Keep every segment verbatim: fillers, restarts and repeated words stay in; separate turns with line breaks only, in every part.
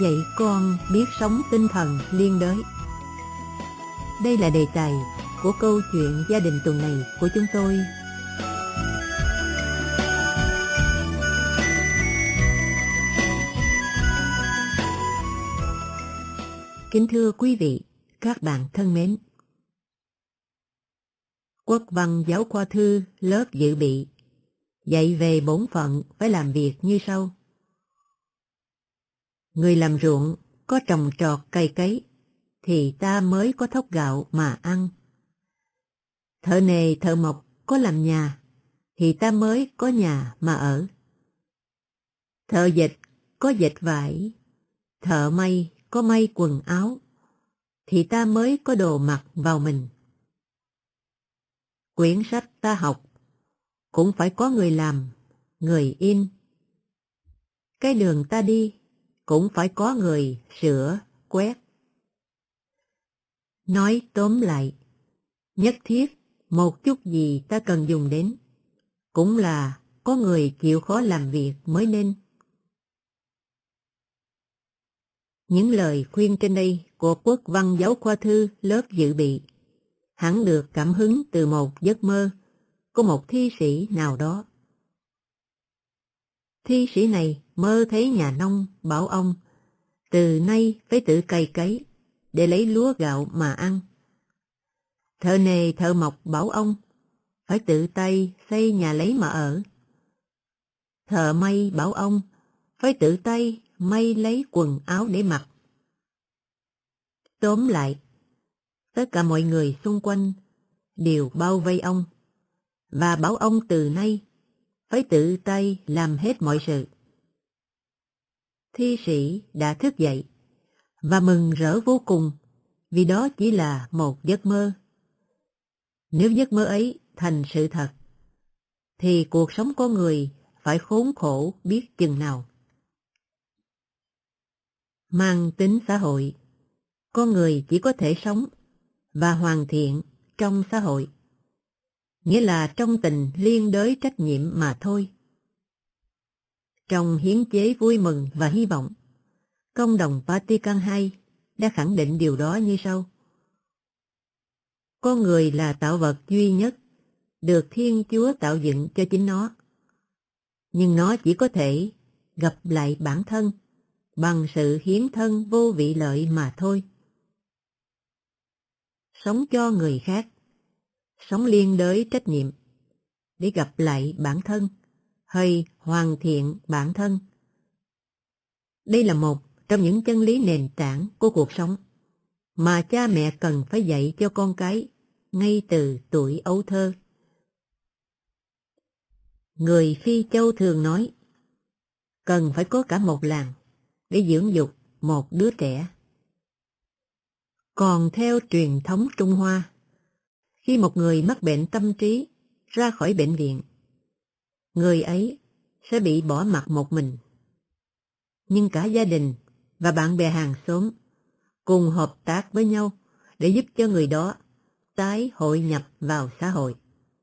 dạy con biết sống tinh thần liên đới. Đây là đề tài của câu chuyện gia đình tuần này của chúng tôi. Kính thưa quý vị, các bạn thân mến. Quốc văn giáo khoa thư lớp dự bị dạy về bổn phận phải làm việc như sau. Người làm ruộng có trồng trọt cày cấy thì ta mới có thóc gạo mà ăn. Thợ nề thợ mộc có làm nhà thì ta mới có nhà mà ở. Thợ dệt có dệt vải, thợ may có may quần áo thì ta mới có đồ mặc vào mình. Quyển sách ta học cũng phải có người làm, người in. Cái đường ta đi cũng phải có người sửa, quét. Nói tóm lại, nhất thiết một chút gì ta cần dùng đến, cũng là có người chịu khó làm việc mới nên. Những lời khuyên trên đây của Quốc văn giáo khoa thư lớp dự bị hẳn được cảm hứng từ một giấc mơ của một thi sĩ nào đó. Thi sĩ này mơ thấy nhà nông bảo ông từ nay phải tự cày cấy để lấy lúa gạo mà ăn. Thợ nề thợ mộc bảo ông phải tự tay xây nhà lấy mà ở. Thợ may bảo ông phải tự tay may lấy quần áo để mặc. Tóm lại, tất cả mọi người xung quanh đều bao vây ông và bảo ông từ nay phải tự tay làm hết mọi sự. Thi sĩ đã thức dậy và mừng rỡ vô cùng vì đó chỉ là một giấc mơ. Nếu giấc mơ ấy thành sự thật, thì cuộc sống con người phải khốn khổ biết chừng nào. Mang tính xã hội, con người chỉ có thể sống và hoàn thiện trong xã hội, nghĩa là trong tình liên đới trách nhiệm mà thôi. Trong hiến chế vui mừng và hy vọng, Công đồng Vatican hai đã khẳng định điều đó như sau. Con người là tạo vật duy nhất được Thiên Chúa tạo dựng cho chính nó, nhưng nó chỉ có thể gặp lại bản thân bằng sự hiến thân vô vị lợi mà thôi. Sống cho người khác, sống liên đới trách nhiệm để gặp lại bản thân hay hoàn thiện bản thân. Đây là một trong những chân lý nền tảng của cuộc sống mà cha mẹ cần phải dạy cho con cái ngay từ tuổi ấu thơ. Người Phi Châu thường nói, cần phải có cả một làng để dưỡng dục một đứa trẻ. Còn theo truyền thống Trung Hoa, khi một người mắc bệnh tâm trí ra khỏi bệnh viện, người ấy sẽ bị bỏ mặc một mình. Nhưng cả gia đình và bạn bè hàng xóm cùng hợp tác với nhau để giúp cho người đó tái hội nhập vào xã hội.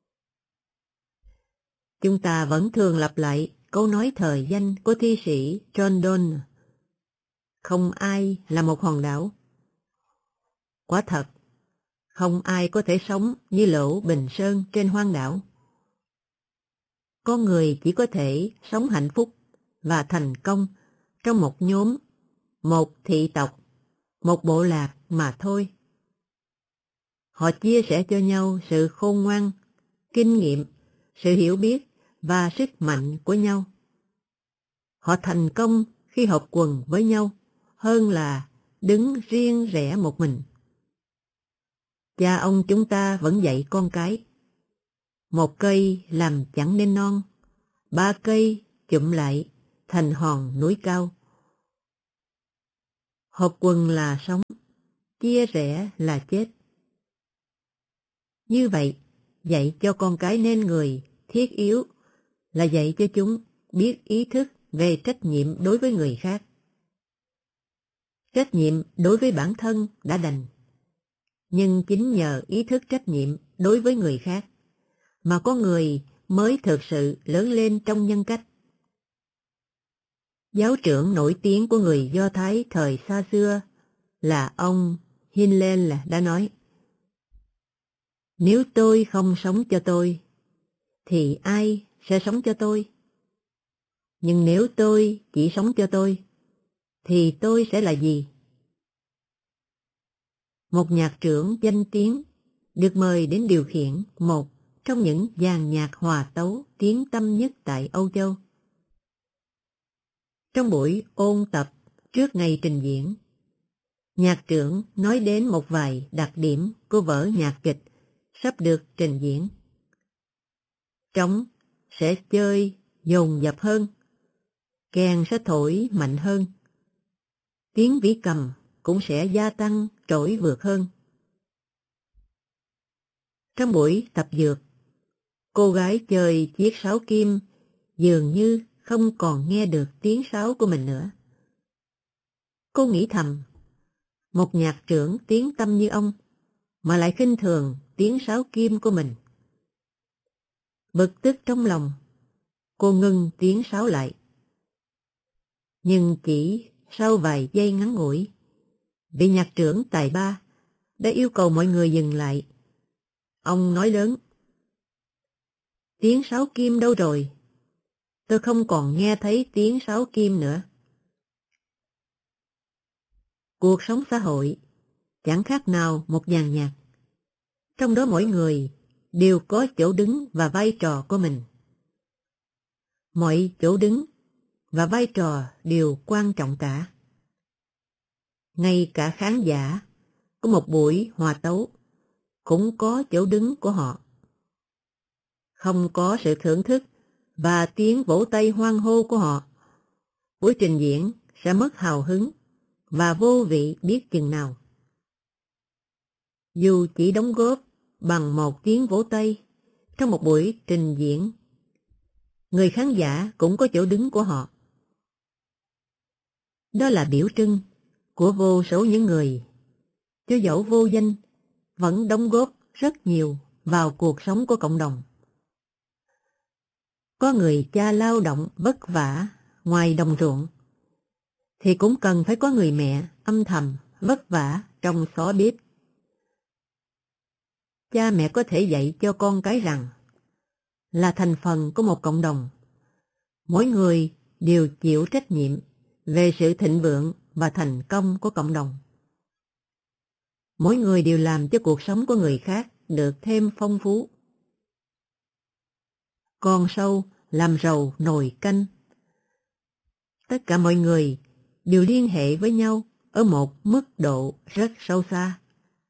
Chúng ta vẫn thường lặp lại câu nói thời danh của thi sĩ John Donne: không ai là một hòn đảo. Quả thật, không ai có thể sống như Lỗ Bình Sơn trên hoang đảo. Con người chỉ có thể sống hạnh phúc và thành công trong một nhóm, một thị tộc, một bộ lạc mà thôi. Họ chia sẻ cho nhau sự khôn ngoan, kinh nghiệm, sự hiểu biết và sức mạnh của nhau. Họ thành công khi hợp quần với nhau hơn là đứng riêng rẽ một mình. Cha ông chúng ta vẫn dạy con cái: một cây làm chẳng nên non, ba cây chụm lại thành hòn núi cao. Hợp quần là sống, chia rẽ là chết. Như vậy, dạy cho con cái nên người thiết yếu là dạy cho chúng biết ý thức về trách nhiệm đối với người khác. Trách nhiệm đối với bản thân đã đành, nhưng chính nhờ ý thức trách nhiệm đối với người khác mà con người mới thực sự lớn lên trong nhân cách. giáo trưởng nổi tiếng của người Do Thái thời xa xưa là ông Hillel đã nói: nếu tôi không sống cho tôi, thì ai sẽ sống cho tôi? Nhưng nếu tôi chỉ sống cho tôi, thì tôi sẽ là gì? Một nhạc trưởng danh tiếng được mời đến điều khiển một trong những dàn nhạc hòa tấu tiếng tăm nhất tại Âu Châu. Trong buổi ôn tập trước ngày trình diễn, nhạc trưởng nói đến một vài đặc điểm của vở nhạc kịch sắp được trình diễn. Trống sẽ chơi dồn dập hơn, kèn sẽ thổi mạnh hơn, tiếng vĩ cầm cũng sẽ gia tăng trỗi vượt hơn. Trong buổi tập dược, cô gái chơi chiếc sáo kim dường như không còn nghe được tiếng sáo của mình nữa. Cô nghĩ thầm, một nhạc trưởng tiếng tăm như ông mà lại khinh thường tiếng sáo kim của mình. Bực tức trong lòng, cô ngưng tiếng sáo lại. Nhưng chỉ sau vài giây ngắn ngủi, vị nhạc trưởng tài ba đã yêu cầu mọi người dừng lại. Ông nói lớn: tiếng sáo kim đâu rồi? Tôi không còn nghe thấy tiếng sáo kim nữa. Cuộc sống xã hội chẳng khác nào một dàn nhạc. Trong đó mỗi người đều có chỗ đứng và vai trò của mình. Mọi chỗ đứng và vai trò đều quan trọng cả. Ngay cả khán giả của một buổi hòa tấu cũng có chỗ đứng của họ. Không có sự thưởng thức và tiếng vỗ tay hoan hô của họ, buổi trình diễn sẽ mất hào hứng và vô vị biết chừng nào. Dù chỉ đóng góp bằng một tiếng vỗ tay trong một buổi trình diễn, người khán giả cũng có chỗ đứng của họ. Đó là biểu trưng của vô số những người, cho dẫu vô danh, vẫn đóng góp rất nhiều vào cuộc sống của cộng đồng. Có người cha lao động vất vả ngoài đồng ruộng, thì cũng cần phải có người mẹ âm thầm vất vả trong xó bếp. Cha mẹ có thể dạy cho con cái rằng là thành phần của một cộng đồng, mỗi người đều chịu trách nhiệm về sự thịnh vượng và thành công của cộng đồng. Mỗi người đều làm cho cuộc sống của người khác được thêm phong phú. Con sâu làm rầu nồi canh. Tất cả mọi người đều liên hệ với nhau ở một mức độ rất sâu xa.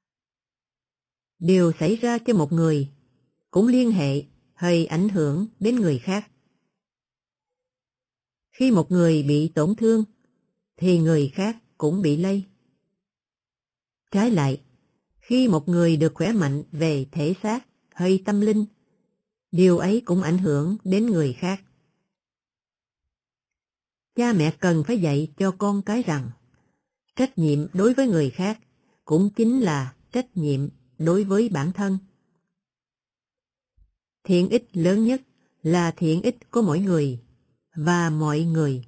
Điều xảy ra cho một người cũng liên hệ hay ảnh hưởng đến người khác. Khi một người bị tổn thương, thì người khác cũng bị lây. Trái lại, khi một người được khỏe mạnh về thể xác hay tâm linh, điều ấy cũng ảnh hưởng đến người khác. Cha mẹ cần phải dạy cho con cái rằng trách nhiệm đối với người khác cũng chính là trách nhiệm đối với bản thân. Thiện ích lớn nhất là thiện ích của mỗi người và mọi người.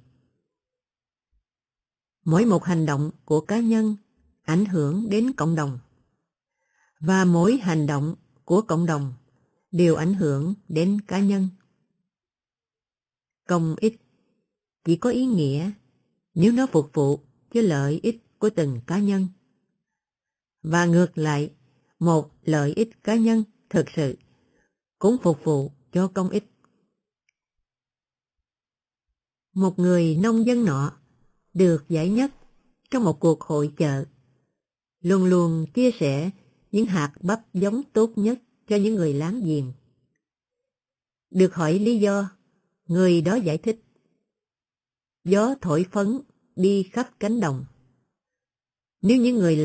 Mỗi một hành động của cá nhân ảnh hưởng đến cộng đồng, và mỗi hành động của cộng đồng đều ảnh hưởng đến cá nhân. Công ích chỉ có ý nghĩa nếu nó phục vụ cho lợi ích của từng cá nhân. Và ngược lại, một lợi ích cá nhân thực sự cũng phục vụ cho công ích. Một người nông dân nọ được giải nhất trong một cuộc hội chợ, luôn luôn chia sẻ những hạt bắp giống tốt nhất cho những người láng giềng. Được hỏi lý do, người đó giải thích: gió thổi phấn đi khắp cánh đồng. Nếu những người